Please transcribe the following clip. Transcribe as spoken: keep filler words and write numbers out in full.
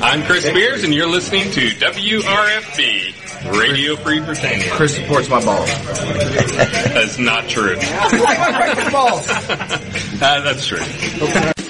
I'm Chris Spears, and you're listening to W R F B, Radio Free Britannia. Chris supports my balls. That's not true. balls. uh, that's true.